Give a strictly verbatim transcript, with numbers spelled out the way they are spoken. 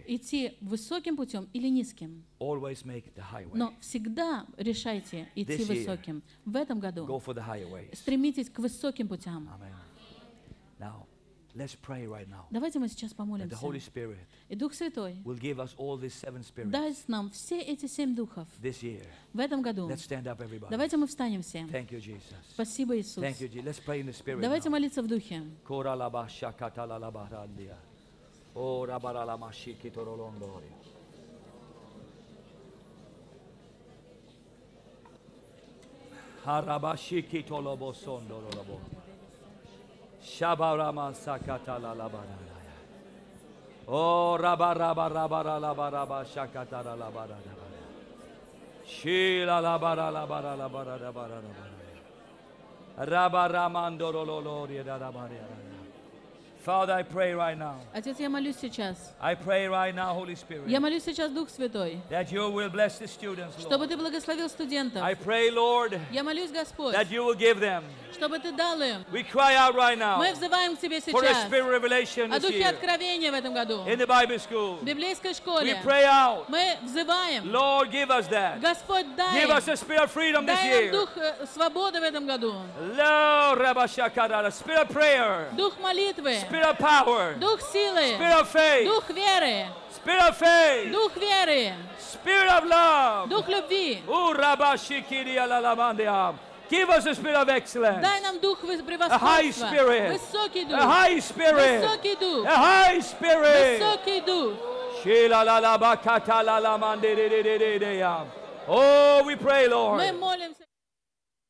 идти высоким путем или низким. Always make the highway. Но всегда решайте идти This year, высоким. В этом году Go for the higher ways. стремитесь к высоким путям. Amen. Now, let's pray right now. Давайте мы сейчас That the помолимся. Holy Spirit И Дух Святой will give us all these seven spirits даст нам все эти семь духов this year. в этом году. Let's stand up, everybody. Давайте мы встанем все. Thank you, Jesus. Спасибо, Иисус. Thank you, Jesus. Let's pray in the Spirit Давайте now. молиться в Духе. Oh, rabaralamashi torolondori. Harabashiki tolobo sondorolobo. Shabarama sakata la la baraya. Oh, rabaraba rabara la baraba shakata la la barada. Shila la bara la bara la bara la bara la bara. Rabaramandorolori da la baraya. Father, I pray right now. Отец, я молюсь сейчас. I pray right now, Holy Spirit, Я молюсь сейчас, Дух Святой, that you will bless the students, чтобы Lord. Ты благословил студентов. I pray, Lord, Я молюсь, Господь, that you will give them. чтобы Ты дал им. We cry out right now Мы взываем к Тебе for a сейчас spirit revelation о this Духе year откровения в этом году. in the Bible school. В библейской We школе pray out, мы взываем. Lord, give us that. Господь, дай Give им, us a spirit of freedom this дай нам year. дух э, свободы в этом году. Lord, Rabashakara, spirit of prayer, Дух молитвы, spirit of power, дух силы, spirit of faith, дух веры, spirit of faith, дух веры, spirit of love. дух любви. Oh, Rabashikiri alalamandiam. Give us a spirit of excellence. Дай нам дух вы- A high превосходства, spirit. высокий A дух, high spirit. высокий дух, A high spirit. высокий дух. Shila la la ba kata la la mandi di di di di di yam. Oh, we pray, Lord. Мы молимся.